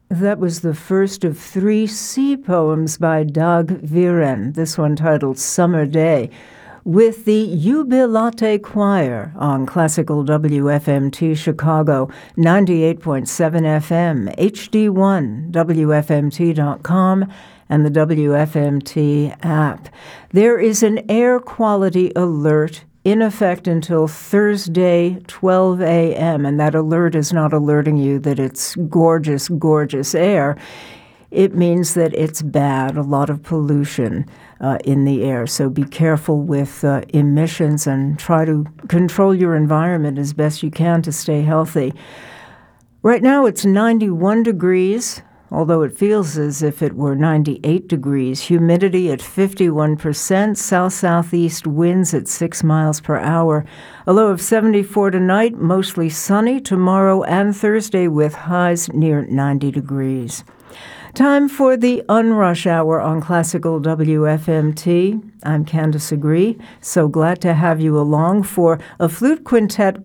That was the first of 3 sea poems by Dag Viren, this one titled Summer Day, with the Jubilate Choir on Classical WFMT Chicago, 98.7 FM, HD1, WFMT.com, and the WFMT app. There is an air quality alert in effect until Thursday, 12 a.m., and that alert is not alerting you that it's gorgeous, gorgeous air. It means that it's bad, a lot of pollution in the air. So be careful with emissions and try to control your environment as best you can to stay healthy. Right now it's 91 degrees. Although it feels as if it were 98 degrees. Humidity at 51%, south-southeast winds at 6 miles per hour. A low of 74 tonight, mostly sunny tomorrow and Thursday with highs near 90 degrees. Time for the Unrush Hour on Classical WFMT. I'm Candace Agree. So glad to have you along for a flute quintet